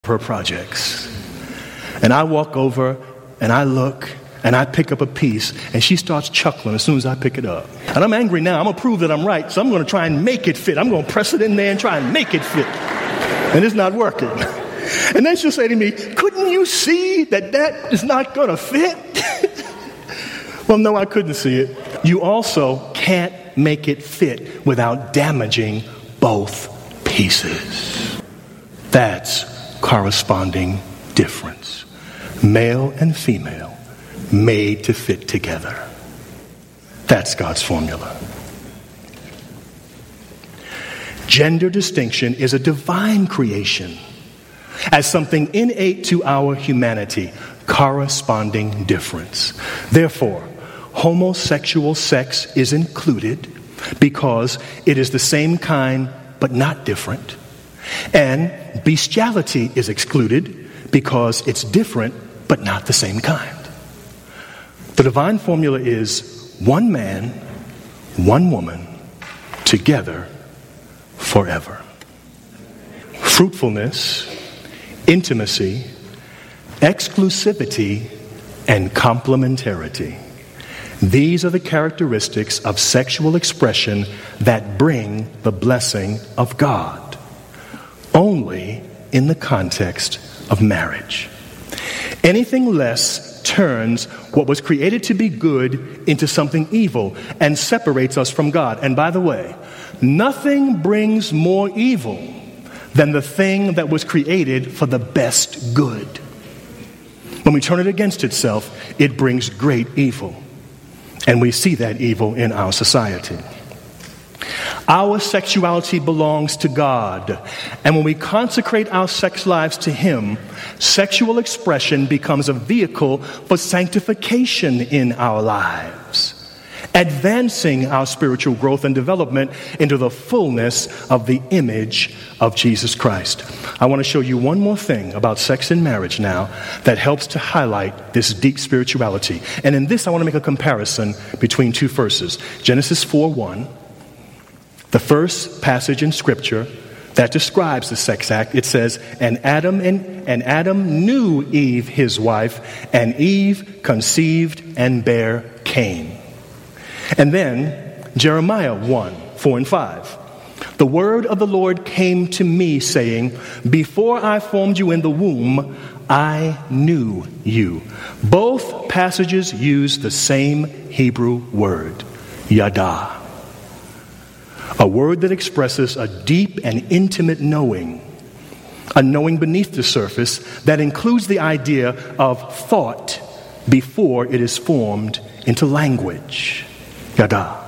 her projects. And I walk over and I look and I pick up a piece and she starts chuckling as soon as I pick it up. And I'm angry now. I'm going to prove that I'm right, so I'm going to try and make it fit. I'm going to press it in there and try and make it fit. And it's not working. And then she'll say to me, couldn't you see that is not going to fit? Well, no, I couldn't see it. You also can't make it fit without damaging both pieces. That's corresponding difference. Male and female made to fit together. That's God's formula. Gender distinction is a divine creation as something innate to our humanity, corresponding difference. Therefore, homosexual sex is included because it is the same kind but not different. And bestiality is excluded because it's different but not the same kind. The divine formula is one man, one woman, together forever. Fruitfulness, intimacy, exclusivity, and complementarity. These are the characteristics of sexual expression that bring the blessing of God, only in the context of marriage. Anything less turns what was created to be good into something evil and separates us from God. And by the way, nothing brings more evil than the thing that was created for the best good. When we turn it against itself, it brings great evil. And we see that evil in our society. Our sexuality belongs to God. And when we consecrate our sex lives to Him, sexual expression becomes a vehicle for sanctification in our lives, advancing our spiritual growth and development into the fullness of the image of Jesus Christ. I want to show you one more thing about sex and marriage now that helps to highlight this deep spirituality. And in this, I want to make a comparison between two verses. Genesis 4:1, the first passage in Scripture that describes the sex act. It says, and Adam knew Eve, his wife, and Eve conceived and bare Cain. And then Jeremiah 1:4-5. The word of the Lord came to me saying, before I formed you in the womb, I knew you. Both passages use the same Hebrew word, yada. A word that expresses a deep and intimate knowing, a knowing beneath the surface that includes the idea of thought before it is formed into language. Yada.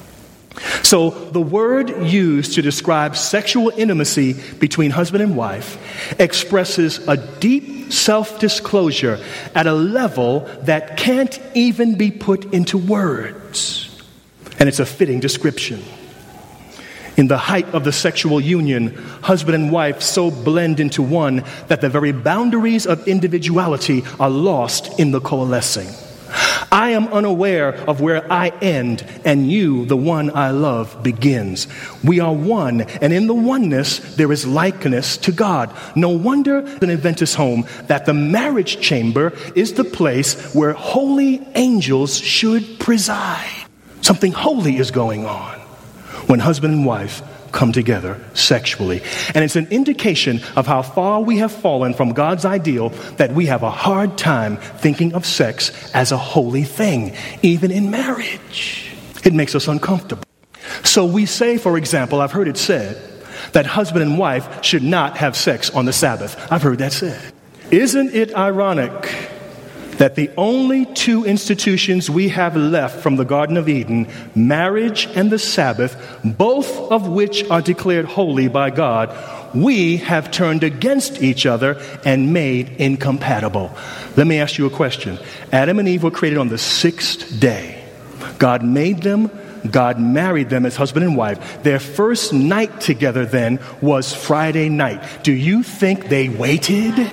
So the word used to describe sexual intimacy between husband and wife expresses a deep self-disclosure at a level that can't even be put into words. And it's a fitting description. In the height of the sexual union, husband and wife so blend into one that the very boundaries of individuality are lost in the coalescing. I am unaware of where I end and you, the one I love, begins. We are one, and in the oneness there is likeness to God. No wonder in Adventist home that the marriage chamber is the place where holy angels should preside. Something holy is going on when husband and wife come together sexually. And it's an indication of how far we have fallen from God's ideal that we have a hard time thinking of sex as a holy thing, even in marriage. It makes us uncomfortable. So we say, for example, I've heard it said that husband and wife should not have sex on the Sabbath. I've heard that said. Isn't it ironic that the only two institutions we have left from the Garden of Eden, marriage and the Sabbath, both of which are declared holy by God, we have turned against each other and made incompatible? Let me ask you a question. Adam and Eve were created on the sixth day. God made them. God married them as husband and wife. Their first night together then was Friday night. Do you think they waited?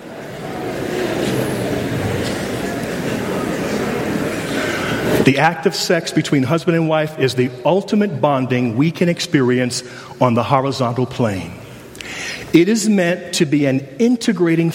The act of sex between husband and wife is the ultimate bonding we can experience on the horizontal plane. It is meant to be an integrating